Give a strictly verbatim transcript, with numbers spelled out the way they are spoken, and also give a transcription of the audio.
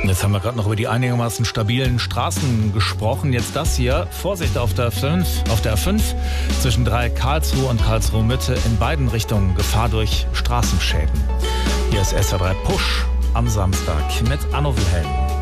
Jetzt haben wir gerade noch über die einigermaßen stabilen Straßen gesprochen. Jetzt das hier. Vorsicht auf der fünf, auf der A fünf zwischen drei Karlsruhe und Karlsruhe Mitte. In beiden Richtungen Gefahr durch Straßenschäden. Hier ist S W R drei Push am Samstag mit Anno Wilhelm.